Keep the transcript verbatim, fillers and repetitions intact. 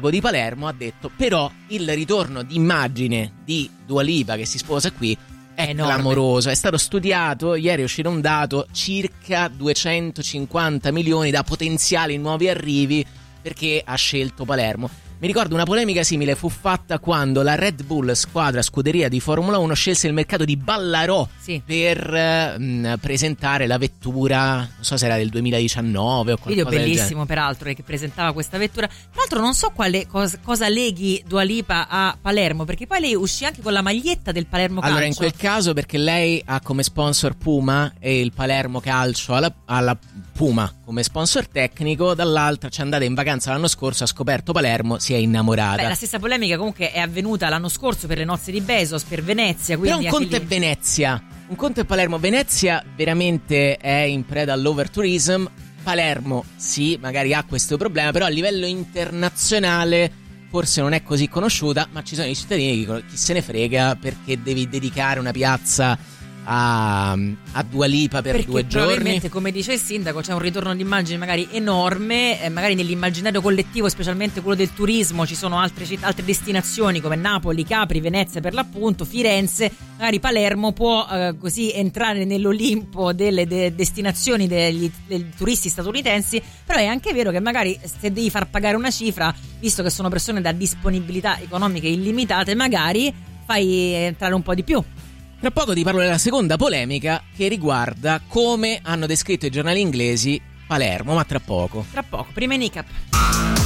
di Palermo ha detto però il ritorno d'immagine di Dua Lipa che si sposa qui è enorme, clamoroso, è stato studiato, ieri è uscito un dato, circa duecentocinquanta milioni da potenziali nuovi arrivi perché ha scelto Palermo. Mi ricordo una polemica simile fu fatta quando la Red Bull, squadra scuderia di Formula uno, scelse il mercato di Ballarò sì. per mh, presentare la vettura, non so se era del duemiladiciannove o qualcosa video del genere. bellissimo peraltro che presentava questa vettura. Tra l'altro non so quale cosa, cosa leghi Dua Lipa a Palermo, perché poi lei uscì anche con la maglietta del Palermo Calcio. Allora in quel caso perché lei ha come sponsor Puma e il Palermo Calcio alla, alla Puma come sponsor tecnico, dall'altra ci è andata in vacanza l'anno scorso, ha scoperto Palermo, si è innamorata. Beh, la stessa polemica comunque è avvenuta l'anno scorso per le nozze di Bezos, per Venezia. Però Quindi un conto lì... è Venezia, un conto è Palermo. Venezia veramente è in preda all'overtourism. Palermo sì, magari ha questo problema, però a livello internazionale forse non è così conosciuta, ma ci sono i cittadini che dicono chi se ne frega perché devi dedicare una piazza a, a Dua Lipa per perché due giorni. Probabilmente, come dice il sindaco, c'è un ritorno d'immagine magari enorme, eh, magari nell'immaginario collettivo, specialmente quello del turismo, ci sono altre città, altre destinazioni come Napoli, Capri, Venezia per l'appunto, Firenze, magari Palermo può eh, così entrare nell'Olimpo delle de- destinazioni degli, dei turisti statunitensi, però è anche vero che magari se devi far pagare una cifra, visto che sono persone da disponibilità economiche illimitate, magari fai entrare un po' di più. Tra poco ti parlo della seconda polemica che riguarda come hanno descritto i giornali inglesi Palermo, ma tra poco. Tra poco, prima in I C A P.